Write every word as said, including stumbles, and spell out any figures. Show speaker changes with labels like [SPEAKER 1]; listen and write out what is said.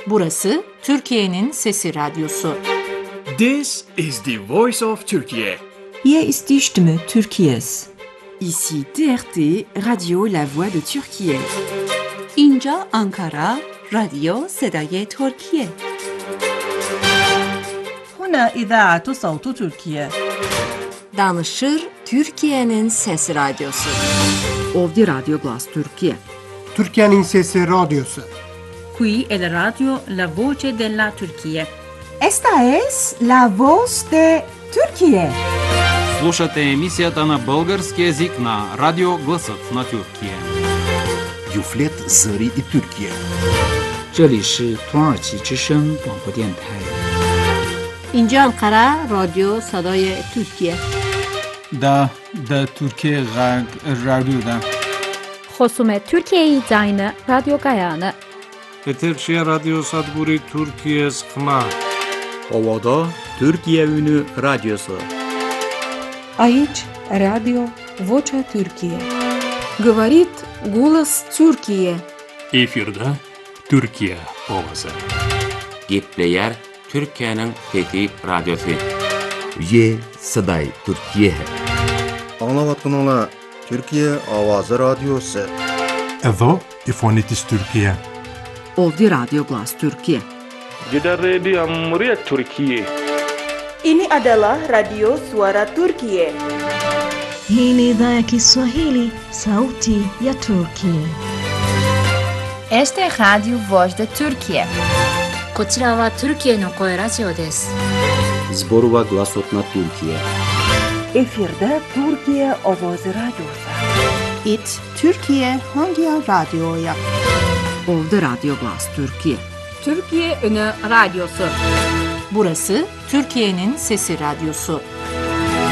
[SPEAKER 1] Burası Türkiye'nin Sesi Radyosu.
[SPEAKER 2] This is the voice of Turkey.
[SPEAKER 3] Hier ist die Stimme Türkiye's.
[SPEAKER 4] Ici T R T, Radio La Voix de Türkiye.
[SPEAKER 5] اینجا آنکارا، رادیو صدای ترکیه.
[SPEAKER 6] هنا إذاعة صوت تركيا.
[SPEAKER 1] Danışır Türkiye'nin Sesi Radyosu.
[SPEAKER 4] Ovdje Radio Glas Türkiye.
[SPEAKER 7] Türkiye'nin Sesi Radyosu.
[SPEAKER 6] Qui è la radio La Voce della Turchia.
[SPEAKER 8] Esta es la voz de Turquía.
[SPEAKER 9] Слушате емисията на български език на Радио Гласът на Türkiye.
[SPEAKER 10] Юфлет Зари и Türkiye.
[SPEAKER 11] 这里是土耳其之声广播电台。
[SPEAKER 1] اینجا انقره رادیو صدای ترکیه.
[SPEAKER 12] دا دا ترکیه غرب رادیو دا.
[SPEAKER 13] خصوم ترکیه زاین رادیو گایانه.
[SPEAKER 14] Eterşehir Radyo Sadburi Türkiye Sıkma.
[SPEAKER 15] Ovada Türkiye Ünü Radyosu.
[SPEAKER 3] Aici Radio Vocea Türkiye.
[SPEAKER 16] Говорит голос Türkiye.
[SPEAKER 17] Efirde Türkiye Ovası.
[SPEAKER 18] Gepleyer Türkiye'nin Fethi Radyosu.
[SPEAKER 10] Ye Saday Türkiye.
[SPEAKER 19] Anlavatkanala Türkiye Avazı Radyosu.
[SPEAKER 20] Evo İfonitis Türkiye.
[SPEAKER 4] Ovdje Radio Glas Türkiye.
[SPEAKER 14] Gidan Radio Muryat Türkiye.
[SPEAKER 21] Ini adalah Radio Suara Turkiye.
[SPEAKER 22] Hii ni idhaa ya Kiswahili, Sauti ya Turkiye.
[SPEAKER 23] Este es Radio Voz de Turkiye.
[SPEAKER 24] こちらはトルキエの声ラジオです。
[SPEAKER 15] Zborova Glasot na Türkiye.
[SPEAKER 21] Efirde Türkiye Ovoz Radyosu.
[SPEAKER 5] It Türkiye hangi radyoya?
[SPEAKER 4] Ovdje Radio Glas Türkiye.
[SPEAKER 1] Türkiye Ünü Radyosu. Burası Türkiye'nin Sesi Radyosu.